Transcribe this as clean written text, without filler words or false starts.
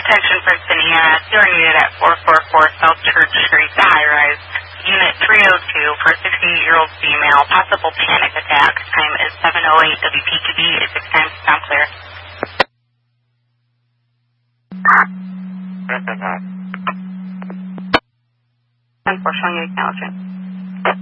Attention for Siniana, you're needed at 444 South Church Street, the high-rise. Unit 302 for a 68-year-old female. Possible panic attack. Time is 7:08 WPQB. Is 6 times sound clear. Unfortunately, you acknowledge it.